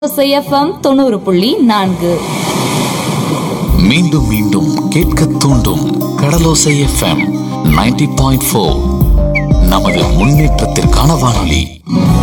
FM 90.4. மீண்டும் மீண்டும் கேட்க தூண்டும் கடலோசை எஃப்எம் 90.4. நமது முன்னேற்றத்திற்கான வானொலி.